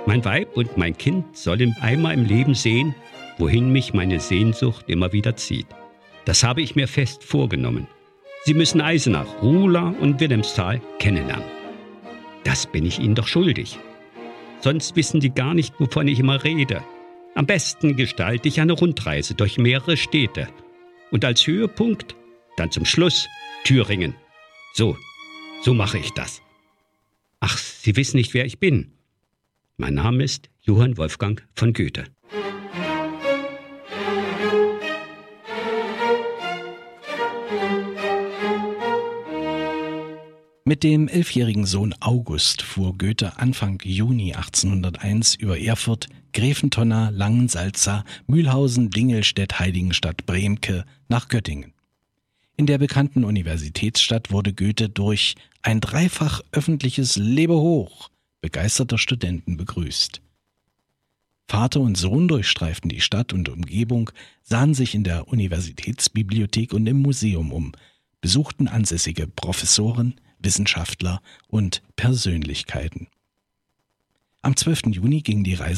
Mein Weib und mein Kind sollen einmal im Leben sehen, wohin mich meine Sehnsucht immer wieder zieht. Das habe ich mir fest vorgenommen. Sie müssen Eisenach, Ruhla und Wilhelmsthal kennenlernen. Das bin ich Ihnen doch schuldig. Sonst wissen Sie gar nicht, wovon ich immer rede. Am besten gestalte ich eine Rundreise durch mehrere Städte. Und als Höhepunkt dann zum Schluss Thüringen. So mache ich das. Ach, Sie wissen nicht, wer ich bin. Mein Name ist Johann Wolfgang von Goethe. Mit dem 11-jährigen Sohn August fuhr Goethe Anfang Juni 1801 über Erfurt, Gräfentonna, Langensalza, Mühlhausen, Dingelstedt, Heiligenstadt, Bremke nach Göttingen. In der bekannten Universitätsstadt wurde Goethe durch ein dreifach öffentliches Lebehoch begeisterter Studenten begrüßt. Vater und Sohn durchstreiften die Stadt und Umgebung, sahen sich in der Universitätsbibliothek und im Museum um, besuchten ansässige Professoren, Wissenschaftler und Persönlichkeiten. Am 12. Juni ging die Reise